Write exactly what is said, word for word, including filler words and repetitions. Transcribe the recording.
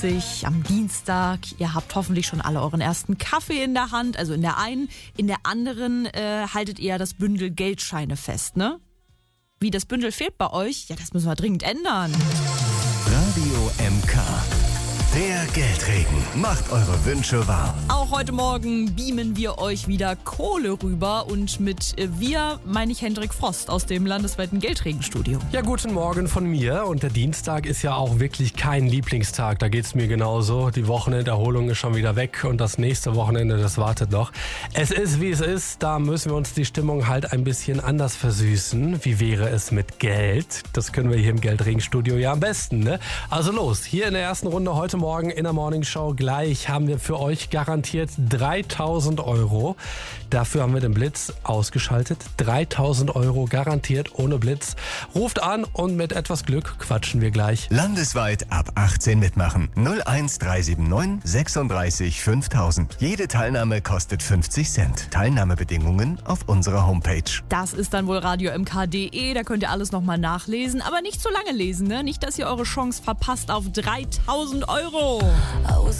am Dienstag. Ihr habt hoffentlich schon alle euren ersten Kaffee in der Hand, also in der einen. In der anderen äh, haltet ihr das Bündel Geldscheine fest, ne? Wie, das Bündel fehlt bei euch? Ja, das müssen wir dringend ändern. Radio M K. Der Geldregen macht eure Wünsche wahr. Auch heute Morgen beamen wir euch wieder Kohle rüber und mit wir meine ich Hendrik Frost aus dem landesweiten Geldregenstudio. Ja, guten Morgen von mir. Und der Dienstag ist ja auch wirklich kein Lieblingstag. Da geht's mir genauso. Die Wochenenderholung ist schon wieder weg und das nächste Wochenende, das wartet noch. Es ist, wie es ist. Da müssen wir uns die Stimmung halt ein bisschen anders versüßen. Wie wäre es mit Geld? Das können wir hier im Geldregenstudio ja am besten, ne? Also los, hier in der ersten Runde heute Morgen in der Morning Show gleich haben wir für euch garantiert dreitausend Euro. Dafür haben wir den Blitz ausgeschaltet. dreitausend Euro garantiert ohne Blitz. Ruft an und mit etwas Glück quatschen wir gleich. Landesweit ab achtzehn mitmachen. null eins drei sieben neun sechsunddreißig fünftausend. Jede Teilnahme kostet fünfzig Cent. Teilnahmebedingungen auf unserer Homepage. Das ist dann wohl radio m k punkt d e. Da könnt ihr alles nochmal nachlesen. Aber nicht so lange lesen, ne? Nicht, dass ihr eure Chance verpasst auf dreitausend Euro.